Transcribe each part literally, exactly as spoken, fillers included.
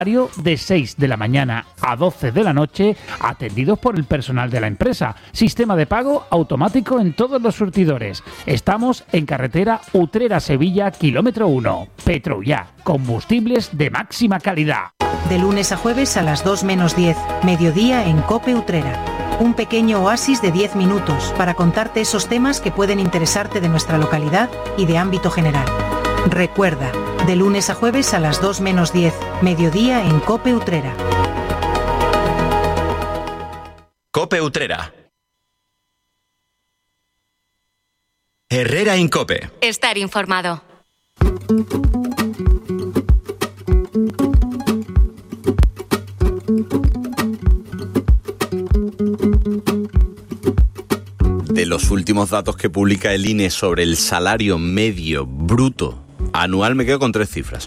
de seis de la mañana a doce de la noche, atendidos por el personal de la empresa. Sistema de pago automático en todos los surtidores. Estamos en carretera Utrera-Sevilla, kilómetro uno. Petroya, combustibles de máxima calidad. De lunes a jueves a las dos menos diez, mediodía en COPE Utrera. Un pequeño oasis de diez minutos para contarte esos temas que pueden interesarte de nuestra localidad y de ámbito general. Recuerda, de lunes a jueves a las dos menos diez, mediodía en COPE Utrera. COPE Utrera. Herrera en COPE. Estar informado. De los últimos datos que publica el I N E sobre el salario medio bruto anual, me quedo con tres cifras.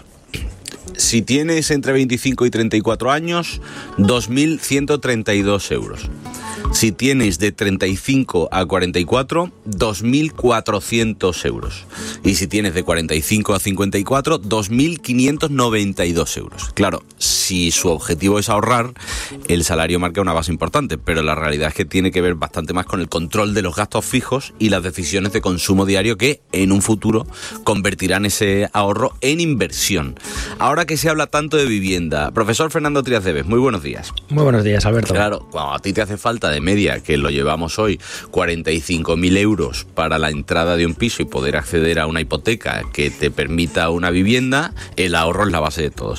Si tienes entre veinticinco y treinta y cuatro años, dos mil ciento treinta y dos euros. Si tienes de treinta y cinco a cuarenta y cuatro, dos mil cuatrocientos euros. Y si tienes de cuarenta y cinco a cincuenta y cuatro, dos mil quinientos noventa y dos euros. Claro, si su objetivo es ahorrar, el salario marca una base importante, pero la realidad es que tiene que ver bastante más con el control de los gastos fijos y las decisiones de consumo diario que en un futuro convertirán ese ahorro en inversión. Ahora que se habla tanto de vivienda, profesor Fernando Trías de Bes, muy buenos días. Muy buenos días, Alberto. Claro, cuando a ti te hace falta de media, que lo llevamos hoy, cuarenta y cinco mil euros para la entrada de un piso y poder acceder a una hipoteca que te permita una vivienda, el ahorro es la base de todos.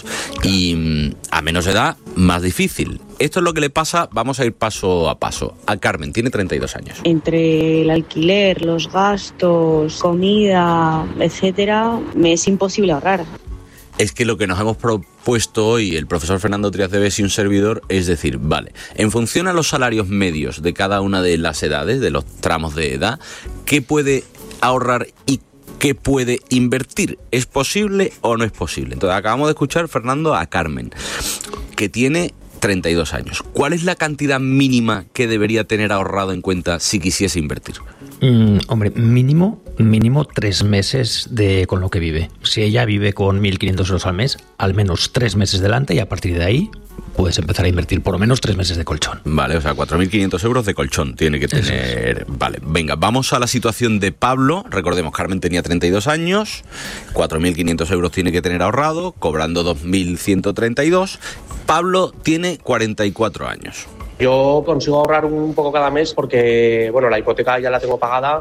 Y a menos edad, más difícil. Esto es lo que le pasa, vamos a ir paso a paso. A Carmen, tiene treinta y dos años. Entre el alquiler, los gastos, comida, etcétera, me es imposible ahorrar. Es que lo que nos hemos propuesto hoy el profesor Fernando Trías de Bes y un servidor es decir, vale, en función a los salarios medios de cada una de las edades, de los tramos de edad, ¿qué puede ahorrar y qué puede invertir? ¿Es posible o no es posible? Entonces acabamos de escuchar, Fernando, a Carmen, que tiene treinta y dos años. ¿Cuál es la cantidad mínima que debería tener ahorrado en cuenta si quisiese invertir? Mm, hombre, mínimo, mínimo tres meses de con lo que vive. Si ella vive con mil quinientos euros al mes, al menos tres meses delante y a partir de ahí puedes empezar a invertir por lo menos tres meses de colchón. Vale, o sea, cuatro mil quinientos euros de colchón tiene que tener. Es. Vale, venga, vamos a la situación de Pablo. Recordemos, Carmen tenía treinta y dos años, cuatro mil quinientos euros tiene que tener ahorrado, cobrando dos mil ciento treinta y dos. Pablo tiene cuarenta y cuatro años. Yo consigo ahorrar un poco cada mes porque, bueno, la hipoteca ya la tengo pagada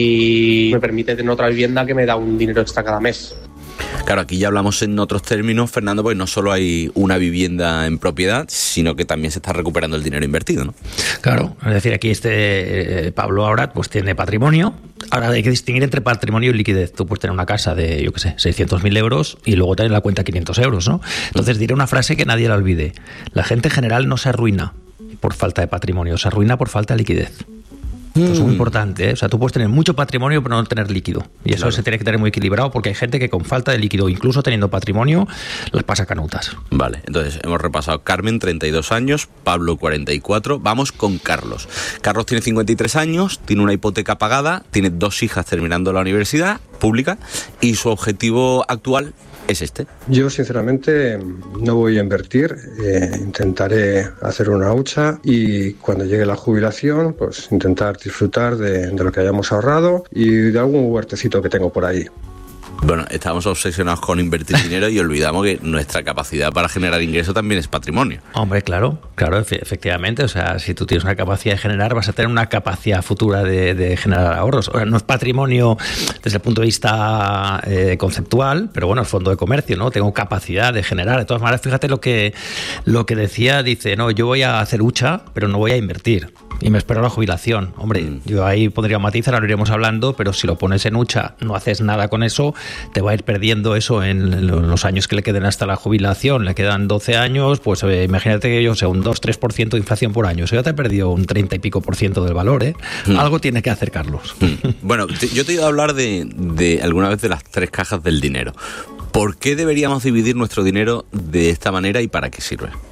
y me permite tener otra vivienda que me da un dinero extra cada mes. Claro, aquí ya hablamos en otros términos, Fernando, porque no solo hay una vivienda en propiedad, sino que también se está recuperando el dinero invertido, ¿no? Claro, es decir, aquí este eh, Pablo ahora pues tiene patrimonio. Ahora hay que distinguir entre patrimonio y liquidez. Tú puedes tener una casa de, yo qué sé, seiscientos mil euros y luego tener en la cuenta quinientos euros, ¿no? Entonces diré una frase que nadie la olvide. La gente en general no se arruina por falta de patrimonio, se arruina por falta de liquidez. Esto es muy importante, ¿eh? O sea, tú puedes tener mucho patrimonio pero no tener líquido. Y eso claro, se tiene que tener muy equilibrado porque hay gente que con falta de líquido, incluso teniendo patrimonio, las pasa canutas. Vale, entonces hemos repasado Carmen, treinta y dos años, Pablo, cuarenta y cuatro. Vamos con Carlos. Carlos tiene cincuenta y tres años, tiene una hipoteca pagada, tiene dos hijas terminando la universidad pública y su objetivo actual es este. Yo sinceramente no voy a invertir, eh, intentaré hacer una hucha y cuando llegue la jubilación pues intentar disfrutar de, de lo que hayamos ahorrado y de algún huertecito que tengo por ahí. Bueno, estamos obsesionados con invertir dinero y olvidamos que nuestra capacidad para generar ingreso también es patrimonio. Hombre, claro, claro, efectivamente. O sea, si tú tienes una capacidad de generar, vas a tener una capacidad futura de, de generar ahorros. O sea, no es patrimonio desde el punto de vista eh, conceptual, pero bueno, es fondo de comercio, ¿no? Tengo capacidad de generar. De todas maneras, fíjate lo que, lo que decía, dice, no, yo voy a hacer hucha, pero no voy a invertir. Y me espero la jubilación. Hombre, mm. yo ahí pondría un matiz, ahora lo iremos hablando, pero si lo pones en hucha, no haces nada con eso, te va a ir perdiendo eso en los años que le queden hasta la jubilación. Le quedan doce años, pues eh, imagínate que yo sé, un dos a tres por ciento de inflación por año. Eso ya te ha perdido un treinta y pico por ciento del valor, ¿eh? Mm. Algo tiene que hacer Carlos. Mm. Bueno, te, yo te he ido a hablar de, de alguna vez de las tres cajas del dinero. ¿Por qué deberíamos dividir nuestro dinero de esta manera y para qué sirve?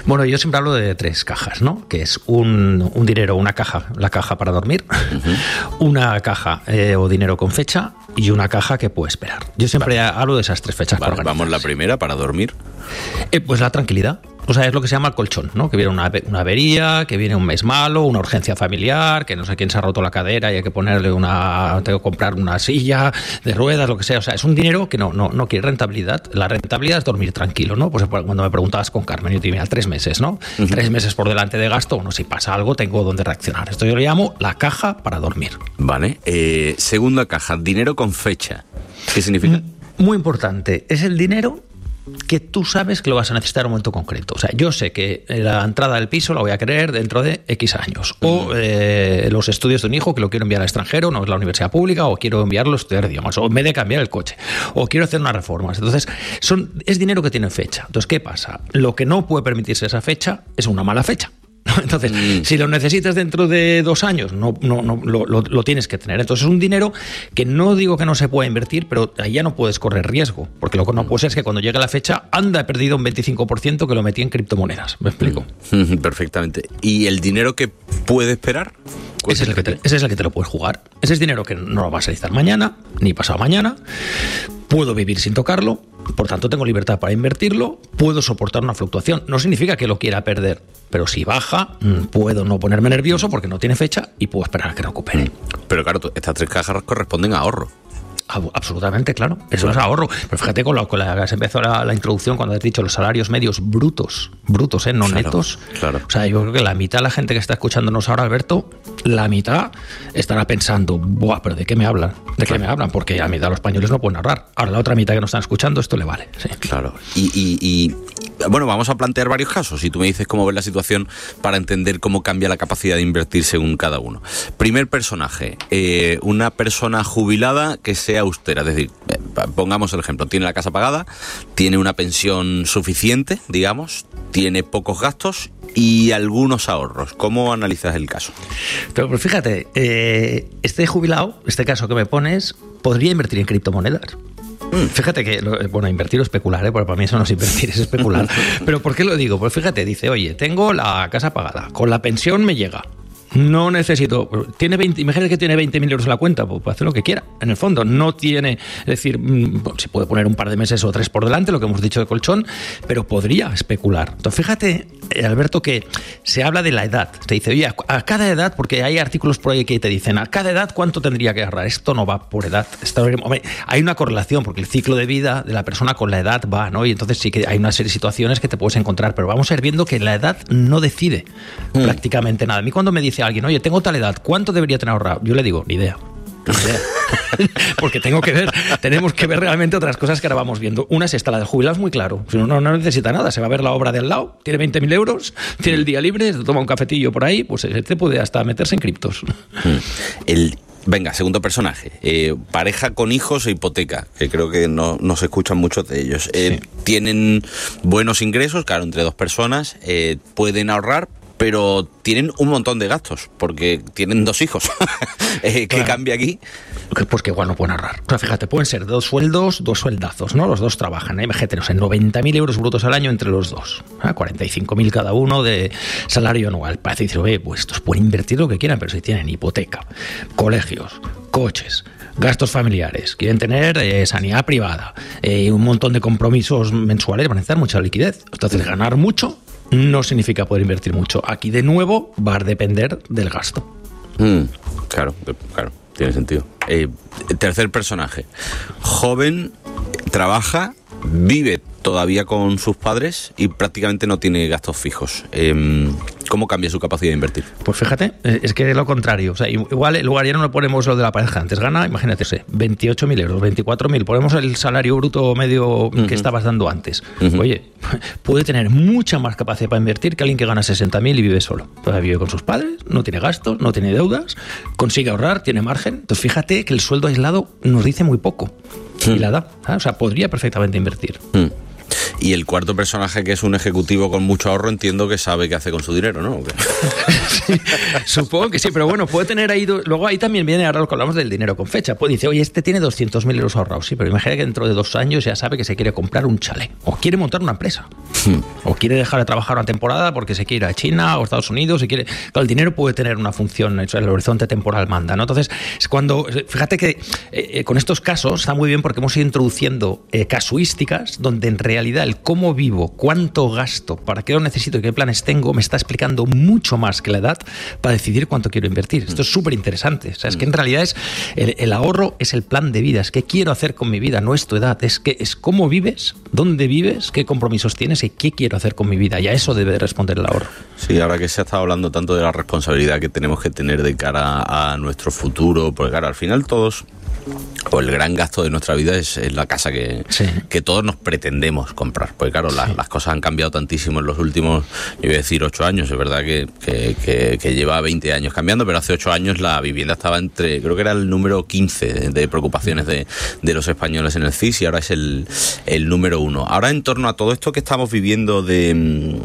Bueno, yo siempre hablo de tres cajas, ¿no? Que es un, un dinero, una caja, la caja para dormir, uh-huh. una caja eh, o dinero con fecha y una caja que puede esperar. Yo siempre vale. hablo de esas tres fechas. Vale, vamos la primera, para dormir. Eh, pues la tranquilidad. O sea, es lo que se llama el colchón, ¿no? Que viene una, una avería, que viene un mes malo, una urgencia familiar, que no sé quién se ha roto la cadera y hay que ponerle una... Tengo que comprar una silla de ruedas, lo que sea. O sea, es un dinero que no, no, no quiere rentabilidad. La rentabilidad es dormir tranquilo, ¿no? Pues cuando me preguntabas con Carmen, yo te diría, tres meses, ¿no? Uh-huh. Tres meses por delante de gasto, bueno, si pasa algo tengo donde reaccionar. Esto yo lo llamo la caja para dormir. Vale. Eh, segunda caja, dinero con fecha. ¿Qué significa? Muy importante. Es el dinero que tú sabes que lo vas a necesitar en un momento concreto. O sea, yo sé que la entrada del piso la voy a querer dentro de X años. O eh, los estudios de un hijo que lo quiero enviar al extranjero, no es la universidad pública, o quiero enviarlo a estudiar idiomas, o en vez de cambiar el coche, o quiero hacer unas reformas. Entonces, son, es dinero que tiene fecha. Entonces, ¿qué pasa? Lo que no puede permitirse esa fecha es una mala fecha. Entonces, mm. si lo necesitas dentro de dos años, no, no, no lo, lo, lo tienes que tener. Entonces, es un dinero que no digo que no se pueda invertir, pero ahí ya no puedes correr riesgo. Porque lo que no puede ser es que cuando llegue la fecha, anda, he perdido un veinticinco por ciento que lo metí en criptomonedas. ¿Me explico? Mm. Perfectamente. ¿Y el dinero que puede esperar? Ese es, el que te, ese es el que te lo puedes jugar. Ese es dinero que no lo vas a necesitar mañana, ni pasado mañana. Puedo vivir sin tocarlo, por tanto tengo libertad para invertirlo, puedo soportar una fluctuación. No significa que lo quiera perder, pero si baja, puedo no ponerme nervioso porque no tiene fecha y puedo esperar a que recupere. Pero claro, estas tres cajas corresponden a ahorro. Absolutamente, claro. Eso es ahorro. Pero fíjate, con la, con la se empezó la, la introducción cuando has dicho los salarios medios brutos, brutos, ¿eh? No claro, netos. Claro. O sea, yo creo que la mitad de la gente que está escuchándonos ahora, Alberto, la mitad estará pensando, buah, pero ¿de qué me hablan? ¿De claro. qué me hablan? Porque a mitad los españoles no pueden ahorrar. Ahora la otra mitad que nos están escuchando, esto le vale. Sí. Claro. Y, y, y bueno, vamos a plantear varios casos y tú me dices cómo ves la situación para entender cómo cambia la capacidad de invertir según cada uno. Primer personaje, eh, una persona jubilada que sea austera, es decir, eh, pongamos el ejemplo, tiene la casa pagada, tiene una pensión suficiente, digamos, tiene pocos gastos y algunos ahorros. ¿Cómo analizas el caso? Pero pues fíjate, eh, este jubilado, este caso que me pones, podría invertir en criptomonedas. Fíjate que, bueno, invertir o especular, ¿eh? Porque para mí eso no es invertir, es especular. Pero ¿por qué lo digo? Pues fíjate, dice, oye, tengo la casa pagada, con la pensión me llega. No necesito, tiene veinte, imagínate que tiene veinte mil euros en la cuenta, pues puede hacer lo que quiera, en el fondo, no tiene, es decir, bueno, se puede poner un par de meses o tres por delante, lo que hemos dicho de colchón, pero podría especular. Entonces fíjate, Alberto, que se habla de la edad, te dice, oye, a cada edad, porque hay artículos por ahí que te dicen, a cada edad cuánto tendría que ahorrar, esto no va por edad, esto, hombre, hay una correlación, porque el ciclo de vida de la persona con la edad va, ¿no? Y entonces sí que hay una serie de situaciones que te puedes encontrar, pero vamos a ir viendo que la edad no decide mm. prácticamente nada. A mí cuando me dice alguien, oye, tengo tal edad, ¿cuánto debería tener ahorrado? Yo le digo, ni idea. Ni idea. Porque tengo que ver, tenemos que ver realmente otras cosas que ahora vamos viendo. Una es esta, la del jubilado es muy claro. Si no, no, no necesita nada, se va a ver la obra de al lado, tiene veinte mil euros, tiene el día libre, se toma un cafetillo por ahí, pues este puede hasta meterse en criptos. El... Venga, segundo personaje. Eh, pareja con hijos e hipoteca, que creo que no, no se escuchan muchos de ellos. Eh, sí. Tienen buenos ingresos, claro, entre dos personas, eh, pueden ahorrar, pero tienen un montón de gastos, porque tienen dos hijos. eh, ¿Qué claro. cambia aquí? Pues que igual no pueden ahorrar. O sea, fíjate, pueden ser dos sueldos, dos sueldazos, ¿no? Los dos trabajan, ¿eh? Imagínate, no sé, noventa mil euros brutos al año entre los dos. ¿eh? cuarenta y cinco mil cada uno de salario anual. Parece decir, oye, pues estos pueden invertir lo que quieran, pero si tienen hipoteca, colegios, coches, gastos familiares, quieren tener eh, sanidad privada, eh, un montón de compromisos mensuales, van a necesitar mucha liquidez. Entonces, ganar mucho no significa poder invertir mucho. Aquí, de nuevo, va a depender del gasto. Mm, claro, claro, tiene sentido. Eh, tercer personaje. Joven, trabaja, vive todavía con sus padres y prácticamente no tiene gastos fijos. Eh, ¿Cómo cambia su capacidad de invertir? Pues fíjate, es que es lo contrario. O sea, igual en lugar ya no lo ponemos lo de la pareja. Antes gana, imagínate, sé, veintiocho mil euros, veinticuatro mil. Ponemos el salario bruto medio uh-huh. que estabas dando antes. Uh-huh. Oye, puede tener mucha más capacidad para invertir que alguien que gana sesenta mil y vive solo. Todavía vive con sus padres, no tiene gastos, no tiene deudas, consigue ahorrar, tiene margen. Entonces fíjate que el sueldo aislado nos dice muy poco. Uh-huh. Y la da. ¿eh? O sea, podría perfectamente invertir. Uh-huh. Y el cuarto personaje, que es un ejecutivo con mucho ahorro, entiendo que sabe qué hace con su dinero, ¿no? Sí, supongo que sí, pero bueno, puede tener ahí... Do... Luego ahí también viene, ahora lo que hablamos del dinero con fecha. Pues dice, oye, este tiene doscientos mil euros ahorrados, sí, pero imagina que dentro de dos años ya sabe que se quiere comprar un chalet, o quiere montar una empresa, hmm. o quiere dejar de trabajar una temporada porque se quiere ir a China o Estados Unidos, y quiere... Claro, el dinero puede tener una función, el horizonte temporal manda, ¿no? Entonces, es cuando... Fíjate que eh, con estos casos está muy bien porque hemos ido introduciendo eh, casuísticas donde en realidad el cómo vivo, cuánto gasto, para qué lo necesito y qué planes tengo, me está explicando mucho más que la edad para decidir cuánto quiero invertir. Esto es súper interesante. O sea, es que en realidad es el, el ahorro es el plan de vida, es qué quiero hacer con mi vida, no es tu edad, es que es cómo vives, dónde vives, qué compromisos tienes y qué quiero hacer con mi vida. Y a eso debe responder el ahorro. Sí, ahora que se ha estado hablando tanto de la responsabilidad que tenemos que tener de cara a nuestro futuro, porque claro, al final todos, o el gran gasto de nuestra vida es, es la casa que, sí. que todos nos pretendemos comprar. Porque claro, sí. la, las cosas han cambiado tantísimo en los últimos, yo voy a decir ocho años, es verdad que, que, que, que lleva veinte años cambiando, pero hace ocho años la vivienda estaba entre, creo que era el número quince de, de preocupaciones de, de los españoles en el C I S, y ahora es el, el número uno. Ahora, en torno a todo esto que estamos viviendo de...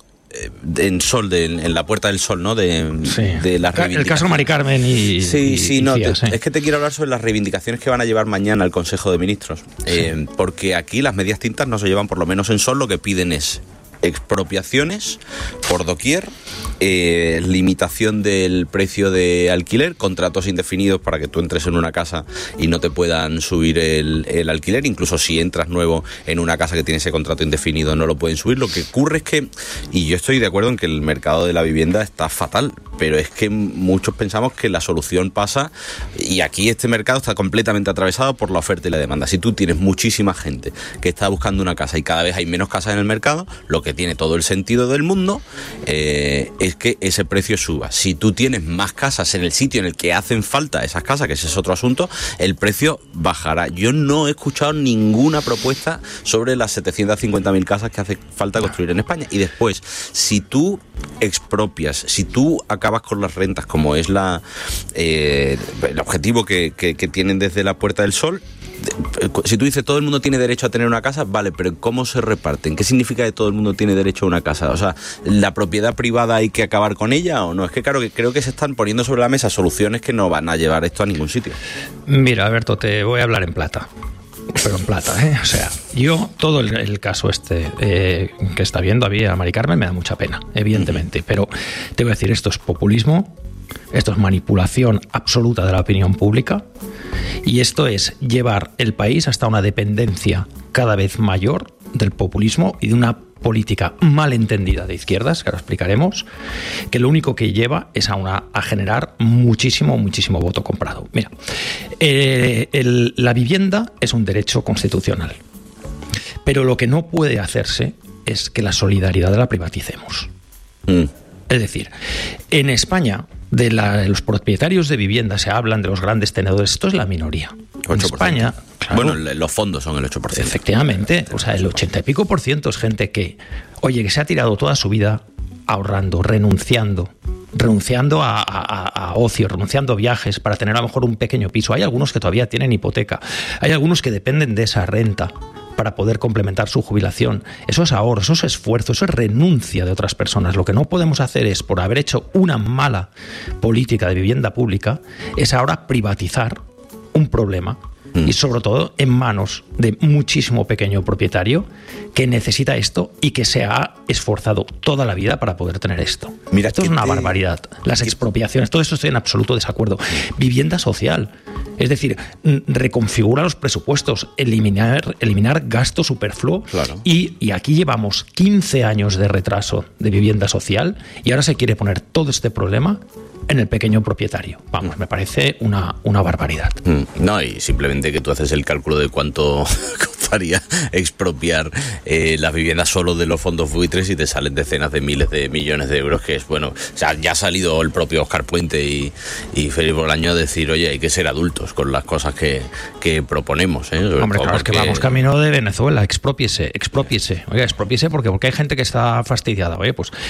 en Sol, de, en la Puerta del Sol, ¿no? De, sí. de las reivindicaciones. El caso Mari Carmen y... Sí, y, sí, y no, Cía, te, sí. es que te quiero hablar sobre las reivindicaciones que van a llevar mañana al Consejo de Ministros. Sí. Eh, porque aquí las medias tintas no se llevan, por lo menos en Sol, lo que piden es expropiaciones por doquier, eh, limitación del precio de alquiler, contratos indefinidos para que tú entres en una casa y no te puedan subir el, el alquiler, incluso si entras nuevo en una casa que tiene ese contrato indefinido no lo pueden subir. Lo que ocurre es que, y yo estoy de acuerdo en que el mercado de la vivienda está fatal, pero es que muchos pensamos que la solución pasa, y aquí este mercado está completamente atravesado por la oferta y la demanda. Si tú tienes muchísima gente que está buscando una casa y cada vez hay menos casas en el mercado, lo que tiene todo el sentido del mundo eh, es que ese precio suba. Si tú tienes más casas en el sitio en el que hacen falta esas casas, que ese es otro asunto, el precio bajará. Yo no he escuchado ninguna propuesta sobre las setecientas cincuenta mil casas que hace falta construir en España. Y después, si tú expropias, si tú acabas con las rentas, como es la eh, el objetivo que, que, que tienen desde la Puerta del Sol, si tú dices todo el mundo tiene derecho a tener una casa, vale, pero ¿cómo se reparten? ¿Qué significa que todo el mundo tiene derecho a una casa? O sea, ¿la propiedad privada hay que acabar con ella o no? Es que claro, que creo que se están poniendo sobre la mesa soluciones que no van a llevar esto a ningún sitio. Mira, Alberto, te voy a hablar en plata. Pero en plata, ¿eh? O sea, yo, todo el, el caso este eh, que está viendo a Mari Carmen me da mucha pena, evidentemente. Uh-huh. Pero te voy a decir, esto es populismo, esto es manipulación absoluta de la opinión pública, y esto es llevar el país hasta una dependencia cada vez mayor del populismo y de una política mal entendida de izquierdas, que ahora explicaremos, que lo único que lleva es a, una, a generar muchísimo, muchísimo voto comprado. Mira, eh, el, la vivienda es un derecho constitucional, pero lo que no puede hacerse es que la solidaridad la privaticemos. Mm. Es decir, en España, de, la, de los propietarios de vivienda se hablan de los grandes tenedores, esto es la minoría. En España, claro, bueno, los fondos son el ocho por ciento. Efectivamente, o sea, el ochenta y pico por ciento es gente que, oye, que se ha tirado toda su vida ahorrando, renunciando, renunciando a, a, a ocio, renunciando a viajes para tener a lo mejor un pequeño piso. Hay algunos que todavía tienen hipoteca, hay algunos que dependen de esa renta para poder complementar su jubilación. Eso es ahorro, eso es esfuerzo, eso es renuncia de otras personas. Lo que no podemos hacer es, por haber hecho una mala política de vivienda pública, es ahora privatizar un problema, y sobre todo en manos de muchísimo pequeño propietario que necesita esto y que se ha esforzado toda la vida para poder tener esto. Mira, esto es una te... barbaridad. Las expropiaciones, todo esto estoy en absoluto desacuerdo. Vivienda social, es decir, reconfigura los presupuestos, eliminar, eliminar gasto superfluo. Claro. Y, y aquí llevamos quince años de retraso de vivienda social y ahora se quiere poner todo este problema en el pequeño propietario. Vamos, me parece una, una barbaridad. No, y simplemente que tú haces el cálculo de cuánto costaría expropiar eh, las viviendas solo de los fondos buitres y te salen decenas de miles de millones de euros, que es, bueno, o sea, ya ha salido el propio Óscar Puente y, y Félix Bolaño a decir, oye, hay que ser adultos con las cosas que, que proponemos. ¿eh? Hombre, claro, es que vamos camino de Venezuela, expropiese, expropiese. Oiga, expropiese porque, porque hay gente que está fastidiada. Oye, pues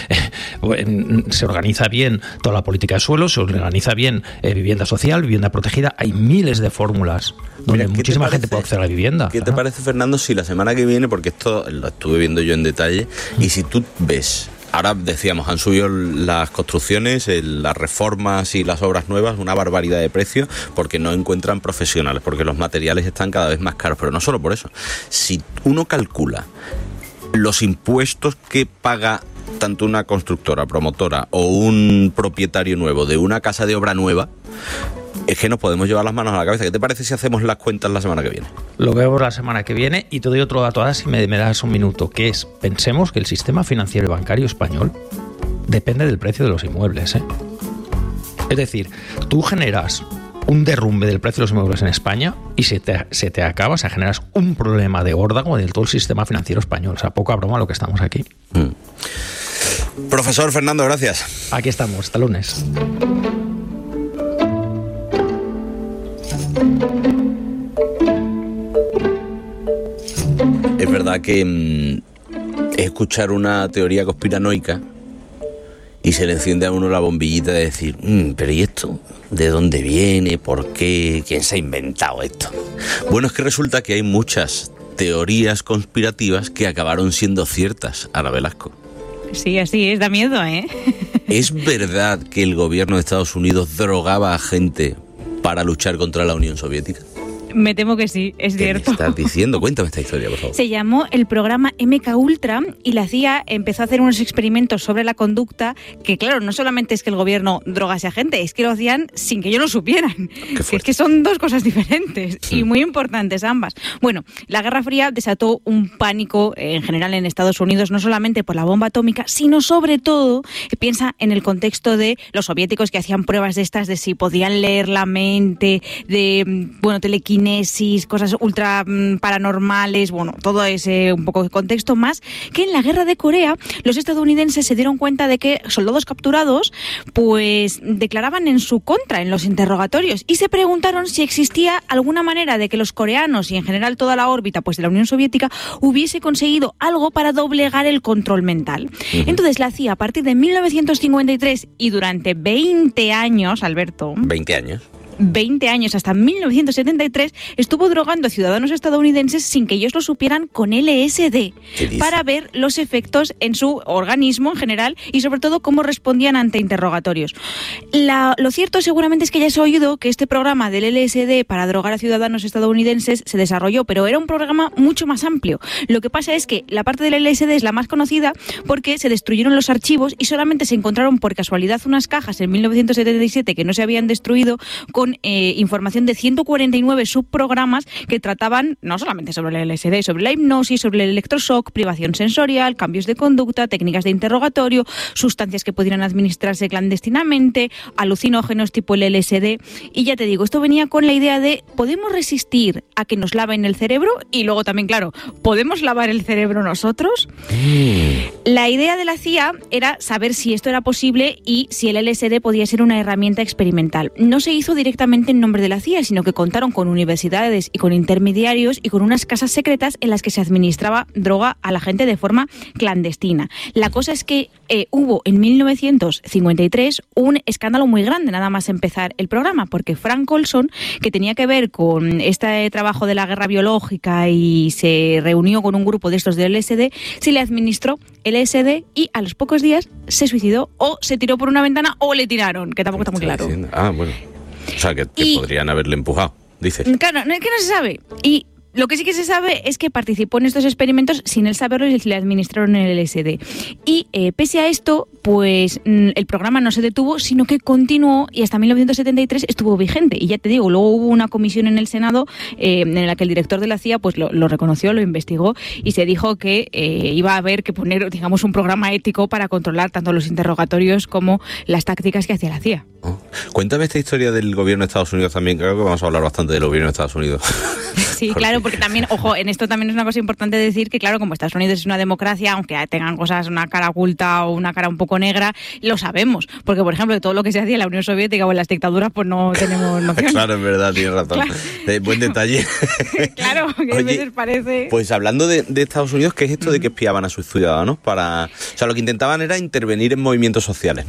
eh, se organiza bien toda la política de suelo, se organiza bien eh, vivienda social, vivienda protegida. Hay miles de fórmulas donde Mira, muchísima parece, gente puede acceder a la vivienda. ¿Qué claro. te parece, Fernando, si la semana que viene, porque esto lo estuve viendo yo en detalle, y si tú ves, ahora decíamos, han subido las construcciones, el, las reformas y las obras nuevas, una barbaridad de precios, porque no encuentran profesionales, porque los materiales están cada vez más caros, pero no solo por eso. Si uno calcula los impuestos que paga tanto una constructora, promotora o un propietario nuevo de una casa de obra nueva, es que nos podemos llevar las manos a la cabeza. ¿Qué te parece si hacemos las cuentas la semana que viene? Lo veo la semana que viene y te doy otro dato ahora si me, me das un minuto, que es, pensemos que el sistema financiero y bancario español depende del precio de los inmuebles, ¿eh? Es decir, tú generas un derrumbe del precio de los inmuebles en España y se te, se te acaba, o sea, generas un problema de órdago en todo el sistema financiero español. O sea, poca broma lo que estamos aquí. Mm. Profesor Fernando, gracias. Aquí estamos, hasta lunes. Es verdad que mmm, es escuchar una teoría conspiranoica y se le enciende a uno la bombillita de decir, mmm, pero ¿y esto? ¿De dónde viene? ¿Por qué? ¿Quién se ha inventado esto? Bueno, es que resulta que hay muchas teorías conspirativas que acabaron siendo ciertas, Ana Velasco. Sí, así es, da miedo, ¿eh? ¿Es verdad que el gobierno de Estados Unidos drogaba a gente para luchar contra la Unión Soviética? Me temo que sí, es ¿Qué cierto. me estás diciendo? Cuéntame esta historia, por favor. Se llamó el programa M K Ultra y la C I A empezó a hacer unos experimentos sobre la conducta que, claro, no solamente es que el gobierno drogase a gente, es que lo hacían sin que ellos lo supieran. Que es que son dos cosas diferentes sí. y muy importantes ambas. Bueno, la Guerra Fría desató un pánico en general en Estados Unidos, no solamente por la bomba atómica, sino sobre todo, piensa en el contexto de los soviéticos que hacían pruebas de estas de si podían leer la mente, de, bueno, telequinesis, cosas ultra paranormales, bueno, todo ese un poco de contexto, más que en la guerra de Corea los estadounidenses se dieron cuenta de que soldados capturados pues declaraban en su contra en los interrogatorios y se preguntaron si existía alguna manera de que los coreanos y en general toda la órbita pues de la Unión Soviética hubiese conseguido algo para doblegar el control mental. Uh-huh. Entonces la C I A a partir de mil novecientos cincuenta y tres y durante veinte años, Alberto. veinte años. veinte años, hasta mil novecientos setenta y tres, estuvo drogando a ciudadanos estadounidenses sin que ellos lo supieran con L S D para ver los efectos en su organismo en general y sobre todo cómo respondían ante interrogatorios. La, lo cierto seguramente es que ya has oído que este programa del L S D para drogar a ciudadanos estadounidenses se desarrolló, pero era un programa mucho más amplio. Lo que pasa es que la parte del L S D es la más conocida porque se destruyeron los archivos y solamente se encontraron por casualidad unas cajas en mil novecientos setenta y siete que no se habían destruido con Eh, información de ciento cuarenta y nueve subprogramas que trataban no solamente sobre el L S D, sobre la hipnosis, sobre el electroshock, privación sensorial, cambios de conducta, técnicas de interrogatorio, sustancias que pudieran administrarse clandestinamente, alucinógenos tipo el L S D. Y ya te digo, esto venía con la idea de ¿podemos resistir a que nos laven el cerebro? Y luego también, claro, ¿podemos lavar el cerebro nosotros? Mm. La idea de la C I A era saber si esto era posible y si el L S D podía ser una herramienta experimental. No se hizo directamente en nombre de la C I A, sino que contaron con universidades y con intermediarios y con unas casas secretas en las que se administraba droga a la gente de forma clandestina. La cosa es que eh, hubo en mil novecientos cincuenta y tres un escándalo muy grande nada más empezar el programa, porque Frank Olson, que tenía que ver con este trabajo de la guerra biológica y se reunió con un grupo de estos de L S D, se le administró L S D y a los pocos días se suicidó o se tiró por una ventana o le tiraron, que tampoco está muy claro. Diciendo? Ah, bueno. O sea, que, que y, podrían haberle empujado, dices. Claro, no es que no se sabe. Y lo que sí que se sabe es que participó en estos experimentos sin él saberlo y le administraron el L S D. Y eh, pese a esto, pues el programa no se detuvo, sino que continuó y hasta mil novecientos setenta y tres estuvo vigente. Y ya te digo, luego hubo una comisión en el Senado eh, en la que el director de la C I A pues lo, lo reconoció, lo investigó y se dijo que eh, iba a haber que poner, digamos, un programa ético para controlar tanto los interrogatorios como las tácticas que hacía la C I A. Oh. Cuéntame esta historia del gobierno de Estados Unidos también, creo que vamos a hablar bastante del gobierno de Estados Unidos. Sí, porque... claro, porque también, ojo, en esto también es una cosa importante decir que, claro, como Estados Unidos es una democracia, aunque tengan cosas, una cara oculta o una cara un poco negra, lo sabemos, porque, por ejemplo, de todo lo que se hacía en la Unión Soviética o en las dictaduras, pues no tenemos noción. Claro, es verdad, tienes razón. Claro. De buen detalle. Claro, que Oye, a veces parece... Pues hablando de, de Estados Unidos, ¿qué es esto mm. de que espiaban a sus ciudadanos para...? O sea, lo que intentaban era intervenir en movimientos sociales, ¿no?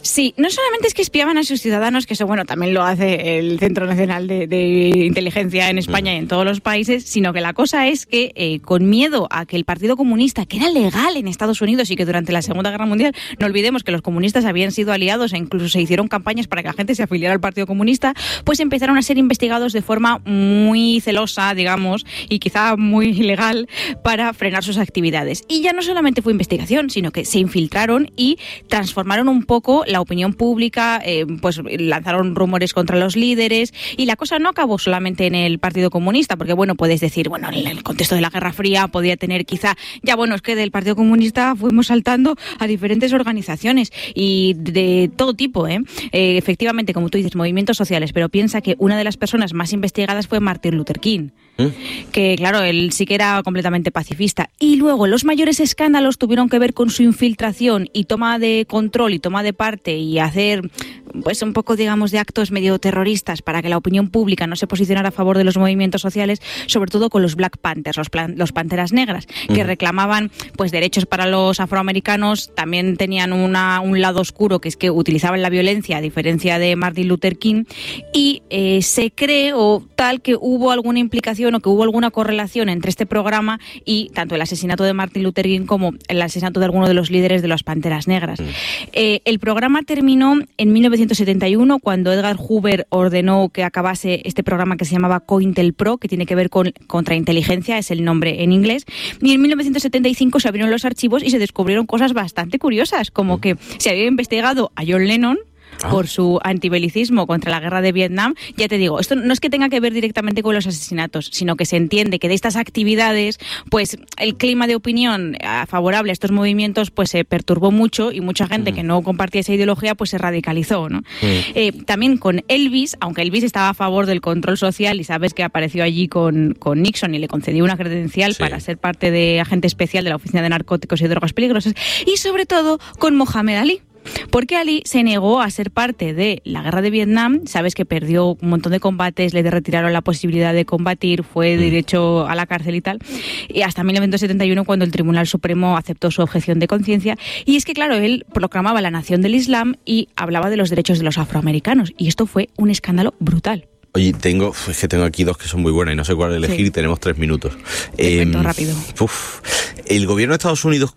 Sí, no solamente es que espiaban a sus ciudadanos, que eso, bueno, también lo hace el Centro Nacional de, de Inteligencia en España y en todos los países, sino que la cosa es que eh, con miedo a que el Partido Comunista, que era legal en Estados Unidos y que durante la Segunda Guerra Mundial, no olvidemos que los comunistas habían sido aliados e incluso se hicieron campañas para que la gente se afiliara al Partido Comunista, pues empezaron a ser investigados de forma muy celosa, digamos, y quizá muy ilegal para frenar sus actividades. Y ya no solamente fue investigación, sino que se infiltraron y transformaron un poco la opinión pública, eh, pues lanzaron rumores contra los líderes y la cosa no acabó solamente en el Partido Comunista, porque bueno, puedes decir, bueno, en el contexto de la Guerra Fría podía tener quizá, ya bueno, es que del Partido Comunista fuimos saltando a diferentes organizaciones y de todo tipo, ¿eh? Eh, efectivamente, como tú dices, movimientos sociales, pero piensa que una de las personas más investigadas fue Martin Luther King. ¿Eh? Que claro, él sí que era completamente pacifista. Y luego los mayores escándalos tuvieron que ver con su infiltración y toma de control y toma de parte y hacer pues un poco, digamos, de actos medio terroristas para que la opinión pública no se posicionara a favor de los movimientos sociales, sobre todo con los Black Panthers, los, plan, los Panteras Negras, que uh-huh. reclamaban pues derechos para los afroamericanos. También tenían una, un lado oscuro, que es que utilizaban la violencia, a diferencia de Martin Luther King, y eh, se cree o tal que hubo alguna implicación o que hubo alguna correlación entre este programa y tanto el asesinato de Martin Luther King como el asesinato de alguno de los líderes de las Panteras Negras. Uh-huh. Eh, el programa terminó en mil novecientos setenta y uno, cuando Edgar Hoover ordenó que acabase este programa que se llamaba COINTELPRO, que tiene que ver con contrainteligencia, es el nombre en inglés, y en mil novecientos setenta y cinco se abrieron los archivos y se descubrieron cosas bastante curiosas, como que se había investigado a John Lennon Ah. por su antibelicismo contra la guerra de Vietnam. Ya te digo, esto no es que tenga que ver directamente con los asesinatos, sino que se entiende que de estas actividades, pues el clima de opinión favorable a estos movimientos pues se perturbó mucho y mucha gente mm. que no compartía esa ideología pues se radicalizó, ¿no? Mm. Eh, también con Elvis, aunque Elvis estaba a favor del control social y sabes que apareció allí con, con Nixon y le concedió una credencial sí. para ser parte de agente especial de la Oficina de Narcóticos y Drogas Peligrosas, y sobre todo con Mohamed Ali. Porque Ali se negó a ser parte de la guerra de Vietnam, sabes que perdió un montón de combates, le retiraron la posibilidad de combatir, fue derecho a la cárcel y tal, y hasta mil novecientos setenta y uno cuando el Tribunal Supremo aceptó su objeción de conciencia. Y es que claro, él proclamaba la nación del Islam y hablaba de los derechos de los afroamericanos, y esto fue un escándalo brutal. Oye, tengo, es que tengo aquí dos que son muy buenas y no sé cuál elegir, sí. y tenemos tres minutos. Perfecto, eh, rápido. Uf, el gobierno de Estados Unidos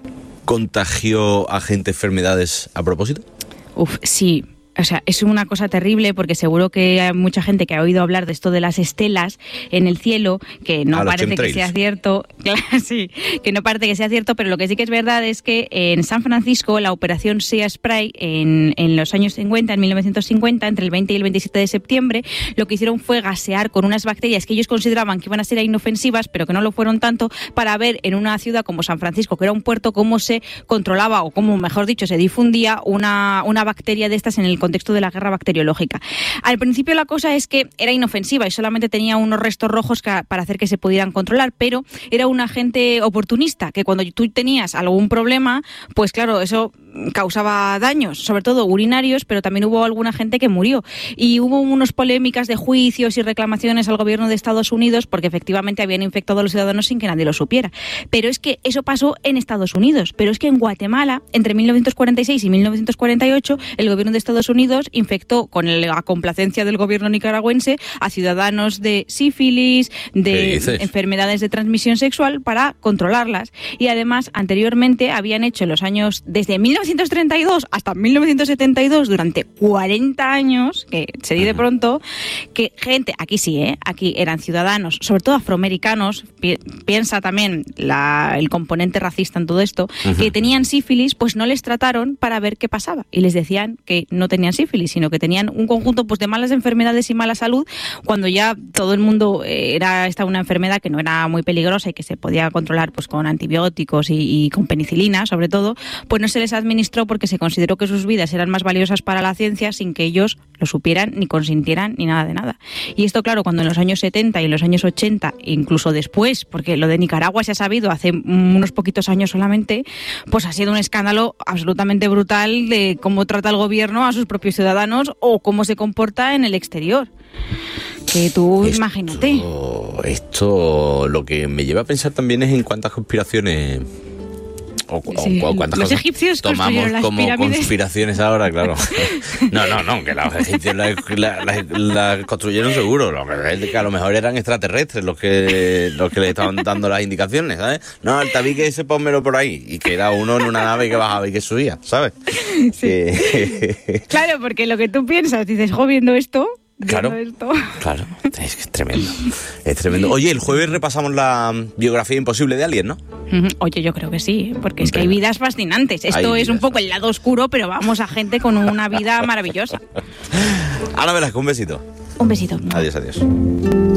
contagió a gente enfermedades a propósito. Uf, sí. O sea, es una cosa terrible porque seguro que hay mucha gente que ha oído hablar de esto de las estelas en el cielo, que no parece que sea cierto. Claro, sí, que no parece que sea cierto, pero lo que sí que es verdad es que en San Francisco la operación Sea Spray en, en los años cincuenta, en mil novecientos cincuenta, entre el veinte y el veintisiete de septiembre, lo que hicieron fue gasear con unas bacterias que ellos consideraban que iban a ser inofensivas, pero que no lo fueron tanto, para ver en una ciudad como San Francisco, que era un puerto, cómo se controlaba o cómo, mejor dicho, se difundía una, una bacteria de estas en el contexto de la guerra bacteriológica. Al principio la cosa es que era inofensiva y solamente tenía unos restos rojos que, para hacer que se pudieran controlar, pero era un agente oportunista, que cuando tú tenías algún problema, pues claro, eso causaba daños, sobre todo urinarios, pero también hubo alguna gente que murió. Y hubo unas polémicas de juicios y reclamaciones al gobierno de Estados Unidos porque efectivamente habían infectado a los ciudadanos sin que nadie lo supiera. Pero es que eso pasó en Estados Unidos. Pero es que en Guatemala, entre mil novecientos cuarenta y seis y mil novecientos cuarenta y ocho, el gobierno de Estados Unidos infectó con la complacencia del gobierno nicaragüense a ciudadanos de sífilis, de enfermedades de transmisión sexual para controlarlas. Y además, anteriormente habían hecho en los años, desde mil novecientos treinta y dos hasta mil novecientos setenta y dos, durante cuarenta años, que se di de pronto, que gente, aquí sí, ¿eh? aquí eran ciudadanos, sobre todo afroamericanos, pi- piensa también la, el componente racista en todo esto, uh-huh. que tenían sífilis, pues no les trataron para ver qué pasaba. Y les decían que no tenían sífilis, sino que tenían un conjunto pues de malas enfermedades y mala salud, cuando ya todo el mundo era esta una enfermedad que no era muy peligrosa y que se podía controlar pues con antibióticos y, y con penicilina, sobre todo, pues no se les administró porque se consideró que sus vidas eran más valiosas para la ciencia sin que ellos lo supieran, ni consintieran, ni nada de nada. Y esto, claro, cuando en los años setenta y en los años ochenta, incluso después, porque lo de Nicaragua se ha sabido hace unos poquitos años solamente, pues ha sido un escándalo absolutamente brutal de cómo trata el gobierno a sus propios ciudadanos o cómo se comporta en el exterior. Que tú esto, imagínate. Esto lo que me lleva a pensar también es en cuántas conspiraciones O, sí. o, o cuántas Los cosas egipcios tomamos las como pirámides. Conspiraciones ahora, claro. No, no, no, que los egipcios la, la, la, la construyeron seguro. Lo que, que a lo mejor eran extraterrestres los que los que le estaban dando las indicaciones, ¿sabes? No, el tabique ese pónmelo por ahí. Y que era uno en una nave que bajaba y que subía, ¿sabes? Sí. Que... Claro, porque lo que tú piensas, dices, jo, viendo esto... Claro, esto. claro, es que es tremendo, es tremendo. Oye, el jueves repasamos la biografía imposible de alguien, ¿no? Oye, yo creo que sí, porque es que hay vidas fascinantes. Esto hay es vidas. Un poco el lado oscuro, pero vamos a gente con una vida maravillosa. Ana Velasco, un besito. Un besito. Adiós, adiós.